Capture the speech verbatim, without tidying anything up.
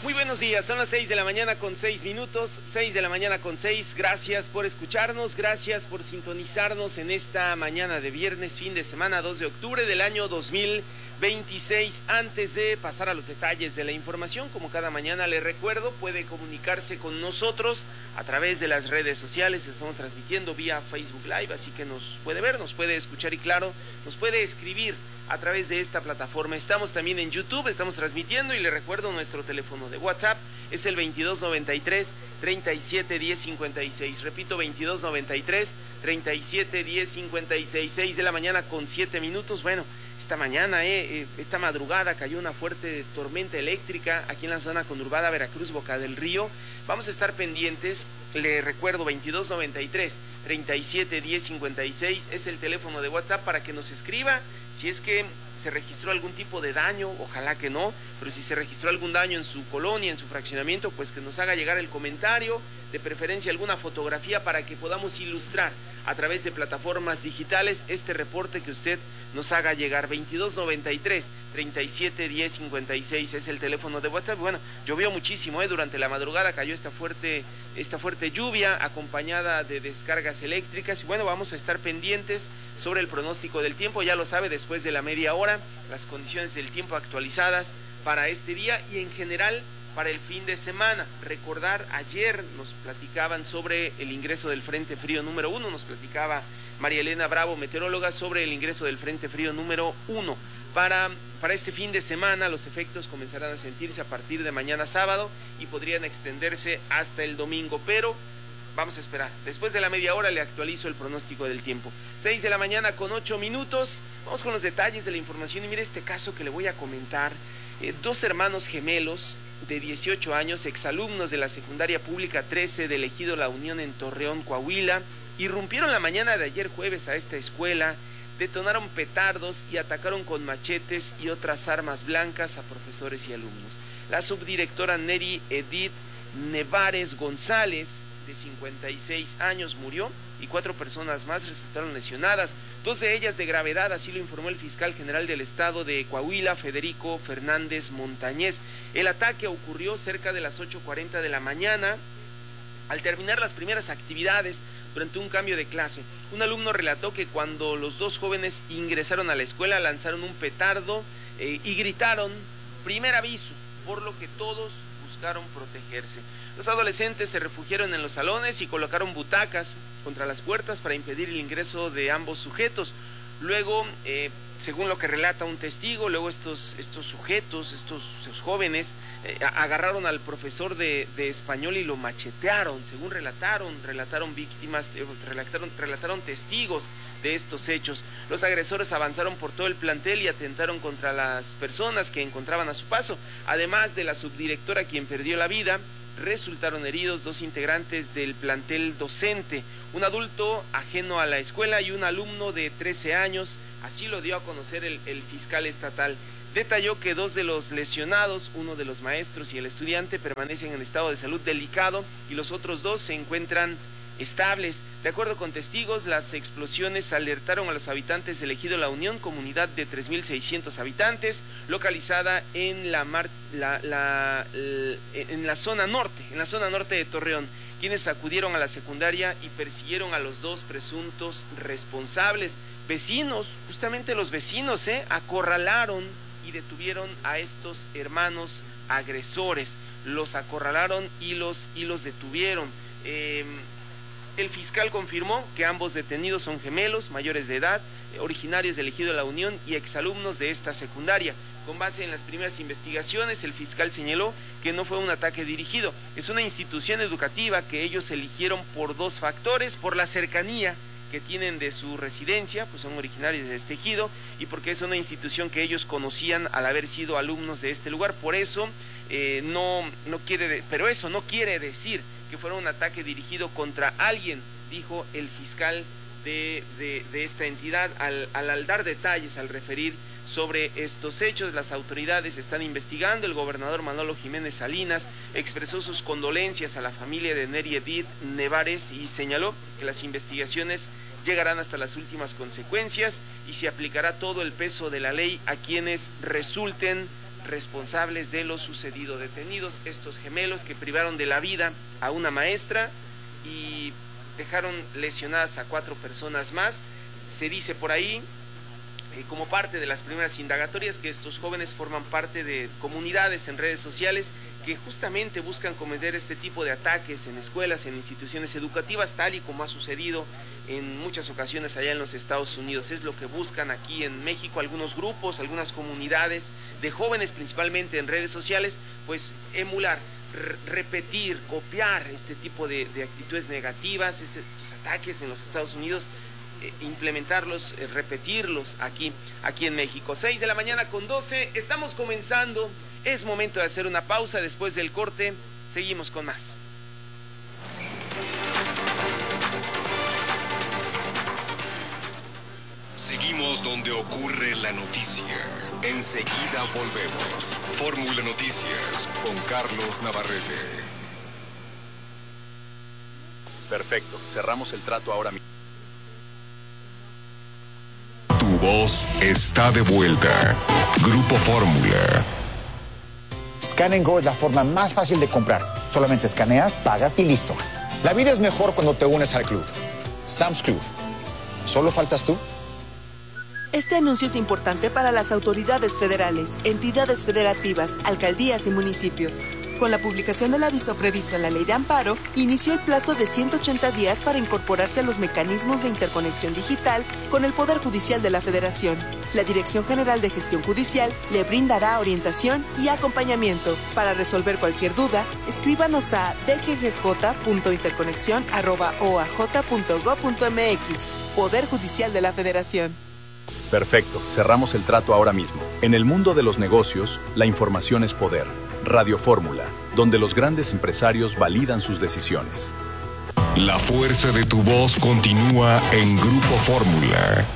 Muy buenos días, son las seis de la mañana con seis minutos, seis de la mañana con seis. Gracias por escucharnos, gracias por sintonizarnos en esta mañana de viernes, fin de semana, dos de octubre del año dos mil veintiséis. Antes de pasar a los detalles de la información, como cada mañana le recuerdo, puede comunicarse con nosotros a través de las redes sociales. Estamos transmitiendo vía Facebook Live, así que nos puede ver, nos puede escuchar y claro, nos puede escribir a través de esta plataforma. Estamos también en YouTube, estamos transmitiendo y le recuerdo nuestro teléfono de WhatsApp es el veintidós noventa y tres, treinta y siete, diez cincuenta y seis. Repito, veintidós noventa y tres, treinta y siete, diez cincuenta y seis. seis de la mañana con siete minutos. Bueno, esta mañana, eh, eh, esta madrugada cayó una fuerte tormenta eléctrica aquí en la zona conurbada Veracruz, Boca del Río. Vamos a estar pendientes. Le recuerdo, veintidós noventa y tres, treinta y siete, diez cincuenta y seis es el teléfono de WhatsApp para que nos escriba si es que se registró algún tipo de daño, ojalá que no, pero si se registró algún daño en su colonia, en su fraccionamiento, pues que nos haga llegar el comentario, de preferencia alguna fotografía para que podamos ilustrar a través de plataformas digitales este reporte que usted nos haga llegar. Veintidós noventa y tres, treinta y siete, diez cincuenta y seis es el teléfono de WhatsApp. Bueno, llovió muchísimo, ¿eh? Durante la madrugada cayó esta fuerte, esta fuerte lluvia acompañada de descargas eléctricas y bueno, vamos a estar pendientes sobre el pronóstico del tiempo. Ya lo sabe, después de la media hora, las condiciones del tiempo actualizadas para este día y en general para el fin de semana. Recordar, ayer nos platicaban sobre el ingreso del Frente Frío número uno, nos platicaba María Elena Bravo, meteoróloga, sobre el ingreso del Frente Frío número uno. Para, para este fin de semana los efectos comenzarán a sentirse a partir de mañana sábado y podrían extenderse hasta el domingo, pero vamos a esperar. Después de la media hora le actualizo el pronóstico del tiempo. seis de la mañana con ocho minutos. Vamos con los detalles de la información y mire este caso que le voy a comentar. Eh, dos hermanos gemelos de dieciocho años, exalumnos de la secundaria pública trece del ejido La Unión en Torreón, Coahuila, irrumpieron la mañana de ayer jueves a esta escuela, detonaron petardos y atacaron con machetes y otras armas blancas a profesores y alumnos. La subdirectora Neri Edith Nevares González, de cincuenta y seis años, murió y cuatro personas más resultaron lesionadas, dos de ellas de gravedad, así lo informó el fiscal general del estado de Coahuila, Federico Fernández Montañez. El ataque ocurrió cerca de las ocho cuarenta de la mañana, al terminar las primeras actividades durante un cambio de clase. Un alumno relató que cuando los dos jóvenes ingresaron a la escuela lanzaron un petardo eh, y gritaron "primer aviso", por lo que todos buscaron protegerse. Los adolescentes se refugiaron en los salones y colocaron butacas contra las puertas para impedir el ingreso de ambos sujetos. Luego, eh, según lo que relata un testigo, luego estos, estos sujetos, estos, estos jóvenes, eh, agarraron al profesor de, de español y lo machetearon, según relataron, relataron víctimas, eh, relataron, relataron testigos de estos hechos. Los agresores avanzaron por todo el plantel y atentaron contra las personas que encontraban a su paso. Además de la subdirectora, quien perdió la vida, resultaron heridos dos integrantes del plantel docente, un adulto ajeno a la escuela y un alumno de trece años, así lo dio a conocer el, el fiscal estatal. Detalló que dos de los lesionados, uno de los maestros y el estudiante, permanecen en estado de salud delicado y los otros dos se encuentran estables. De acuerdo con testigos, las explosiones alertaron a los habitantes del ejido La Unión, comunidad de tres mil seiscientos habitantes, localizada en la, mar, la, la, la, en la zona norte, en la zona norte de Torreón, quienes acudieron a la secundaria y persiguieron a los dos presuntos responsables. Vecinos, justamente los vecinos, eh, acorralaron y detuvieron a estos hermanos agresores. Los acorralaron y los, y los detuvieron. Eh, El fiscal confirmó que ambos detenidos son gemelos, mayores de edad, originarios del ejido de La Unión y exalumnos de esta secundaria. Con base en las primeras investigaciones, el fiscal señaló que no fue un ataque dirigido. Es una institución educativa que ellos eligieron por dos factores: por la cercanía que tienen de su residencia, pues son originarios de este ejido, y porque es una institución que ellos conocían al haber sido alumnos de este lugar. Por eso, eh, no, no quiere, de, pero eso no quiere decir que fuera un ataque dirigido contra alguien, dijo el fiscal de, de, de esta entidad al, al, al dar detalles, al referir sobre estos hechos. Las autoridades están investigando. El gobernador Manolo Jiménez Salinas expresó sus condolencias a la familia de Neri Edith Nevares y señaló que las investigaciones llegarán hasta las últimas consecuencias y se aplicará todo el peso de la ley a quienes resulten responsables de lo sucedido, detenidos estos gemelos que privaron de la vida a una maestra y dejaron lesionadas a cuatro personas más. Se dice por ahí, eh, como parte de las primeras indagatorias, que estos jóvenes forman parte de comunidades en redes sociales que justamente buscan cometer este tipo de ataques en escuelas, en instituciones educativas, tal y como ha sucedido en muchas ocasiones allá en los Estados Unidos. Es lo que buscan aquí en México algunos grupos, algunas comunidades de jóvenes, principalmente en redes sociales, pues emular, repetir, copiar este tipo de, de actitudes negativas, este, estos ataques en los Estados Unidos, eh, implementarlos, eh, repetirlos aquí, aquí en México. seis de la mañana con doce, estamos comenzando, es momento de hacer una pausa. Después del corte, seguimos con más. Seguimos donde ocurre la noticia. Enseguida volvemos. Fórmula Noticias con Carlos Navarrete. Perfecto, cerramos el trato ahora mismo. Tu voz está de vuelta. Grupo Fórmula. Scan and Go es la forma más fácil de comprar. Solamente escaneas, pagas y listo. La vida es mejor cuando te unes al club. Sam's Club. ¿Solo faltas tú? Este anuncio es importante para las autoridades federales, entidades federativas, alcaldías y municipios. Con la publicación del aviso previsto en la Ley de Amparo, inició el plazo de ciento ochenta días para incorporarse a los mecanismos de interconexión digital con el Poder Judicial de la Federación. La Dirección General de Gestión Judicial le brindará orientación y acompañamiento. Para resolver cualquier duda, escríbanos a d g g j punto interconexión arroba o a j punto gob punto m x, Poder Judicial de la Federación. Perfecto, cerramos el trato ahora mismo. En el mundo de los negocios, la información es poder. Radio Fórmula, donde los grandes empresarios validan sus decisiones. La fuerza de tu voz continúa en Grupo Fórmula.